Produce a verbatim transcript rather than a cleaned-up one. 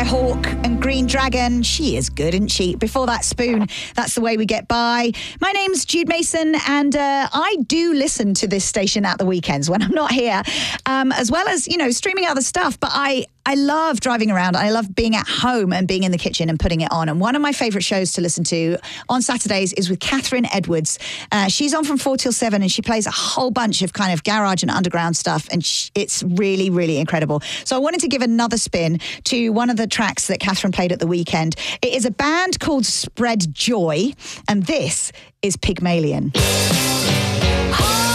Hawk and Green Dragon. She is good, isn't she? Before that, Spoon, That's the Way We Get By. My name's Jude Mason, and uh, I do listen to this station at the weekends when I'm not here, um, as well as, you know, streaming other stuff. But I, I love driving around. I love being at home and being in the kitchen and putting it on. And one of my favourite shows to listen to on Saturdays is with Catherine Edwards. Uh, she's on from four till seven, and she plays a whole bunch of kind of garage and underground stuff. And sh- it's really, really incredible. So I wanted to give another spin to one of the tracks that Catherine played at the weekend. It is a band called Spread Joy, and this is Pygmalion. Oh!